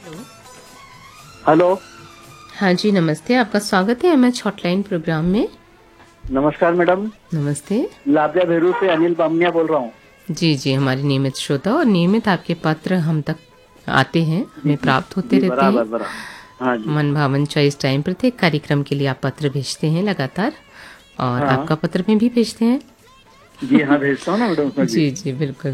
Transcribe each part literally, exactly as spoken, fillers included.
Hello. Hello. हाँ जी, नमस्ते। आपका स्वागत है एमएच हॉटलाइन प्रोग्राम में। नमस्कार मैडम। नमस्ते। लाभ्या भेरू से अनिल बामनिया बोल रहा हूँ। जी जी, हमारे नियमित श्रोता और नियमित आपके पत्र हम तक आते हैं, जी हमें जी प्राप्त होते जी, रहते हैं। बराबर बराबर। हाँ जी। मन भावन चॉइस टाइम प्रत्येक कार्यक्रम के लिए आप पत्र भेजते हैं लगातार, और हाँ आपका पत्र में भी भेजते हैं। जी, हाँ भेजता हूँ ना मैडम उसमें भी। जी जी, बिल्कुल।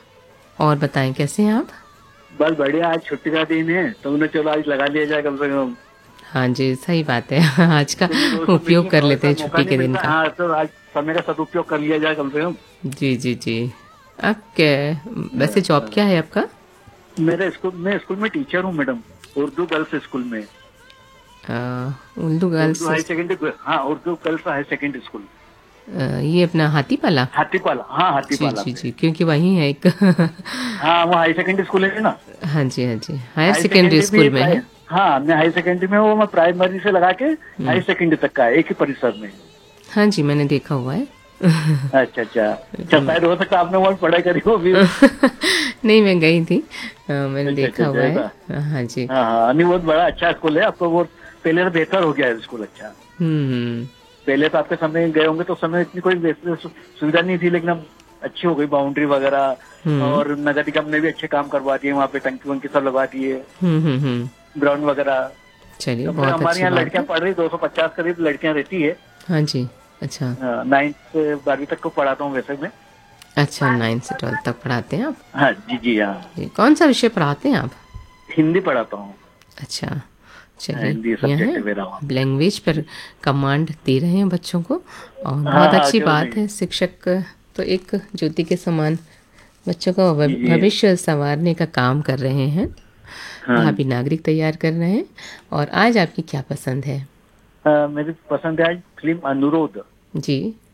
और बताएं, कैसे हैं आप? बस बढ़िया, आज छुट्टी का दिन है तो उन्हें चलो आज लगा लिया जाए कम से कम। हाँ जी, सही बात है। आज का क्योंकि रोज तो उपयोग मीटिंग कर और लेते का हैं मौका छुट्टी नहीं के दिन मिलता। का। हाँ, तो आज समय का सदुपयोग कर लिया जाए कम से कम। जी जी जी। आप क्या, वैसे जॉब क्या है आपका? मेरे स्कूल में स्कूल में टीचर हूँ मैडम, उर्दू गर्ल्स स्कूल में। अ, Urdu Urdu girls. High secondary, हाँ Urdu girls high secondary school. अ, ये अपना हाथीपाला। हाथीपाला, हाँ जी हाथीपाला जी पे। जी, क्योंकि वही है एक। हाँ, वो हाई सेकेंडरी स्कूल है ना। हाँ जी हाँ जी, हायर हाई सेकेंडरी सेकेंडरी भी स्कूल में प्राइ- है। हाँ, मैं हाई सेकेंडरी में हूँ। मैं प्राइमरी से लगा के हाई हम्म, सेकेंडरी तक का है, एक ही परिसर में। हाँ जी, मैंने देखा हुआ है। अच्छा अच्छा अच्छा, बिल्कुल, मैं शायद हो सकता है आपने वहाँ पढ़ाई करी हो भी। नहीं, मैं गई थी। अ, मैंने अच्छा अच्छा देखा अच्छा, हुआ है। ऐसा। हाँ जी। हाँ हाँ, नहीं बहुत बड़ा अच्छा स्कूल है। अब तो वो पहले से बेहतर हो गया है स्कूल। अच्छा, हम्म पहले तो आपके समय गए होंगे तो उस समय इतनी कोई वैसे सु- सुविधा नहीं थी, लेकिन अब अच्छी हो गई, बाउंड्री वगैरह। हम्म और नगर निगम ने भी अच्छे काम करवा दिए, वहाँ पे टंकी वंकी सब लगवा दिए, हम्म हम्म हम्म। ग्राउंड वगैरह। चलिए, कम से कम बहुत हमारे अच्छी यहाँ बात लड़कियां है। पढ़ रही, दो सौ पचास करीब लड़कियां रहती है। हाँ जी। अच्छा नाइन्थ से बारहवीं तक को पढ़ाता हूँ वैसे मैं। अच्छा, नाइन्थ से ट्वेल्थ तक पढ़ाते हैं आप? हाँ जी जी, हाँ जी, कौन सा विषय पढ़ाते हैं आप? हिंदी पढ़ाता हूँ। अच्छा, हाँ, चलिए। हिंदी यह सब्जेक्ट है है मेरा वहाँ पे। लैंग्वेज पर कमांड दे रहे हैं बच्चों को, और हाँ बहुत हाँ, अच्छी क्यों बात नहीं। है। शिक्षक तो एक ज्योति के समान बच्चों का जी भव- जी। भविष्य संवारने का काम कर रहे हैं। हाँ, भावी नागरिक तैयार कर रहे हैं। और आज आपकी क्या पसंद है? हाँ, मेरी पसंद है आज फिल्म अनुरोध। जी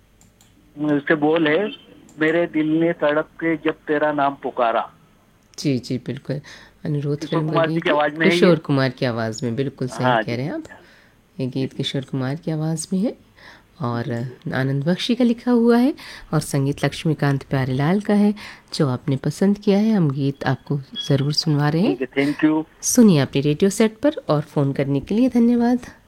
उसके बोल है, मेरे दिल ने तड़प के जब तेरा नाम पुकारा। जी जी, बिल्कुल। अनुरोध किशोर फिल्म कुमार बनी जी की थी आवाज में है ये। किशोर कुमार की आवाज़ में, बिल्कुल सही हाँ कह जी रहे हैं आप। ये जी गीत जी किशोर कुमार की आवाज़ में है, और जी जी। आनंद बख्शी का लिखा हुआ है, और संगीत लक्ष्मीकांत प्यारेलाल का है, जो आपने पसंद किया है। हम गीत आपको ज़रूर सुनवा रहे हैं। ठीक है, थैंक यू। सुनिए अपने रेडियो सेट पर, और फ़ोन करने के लिए धन्यवाद।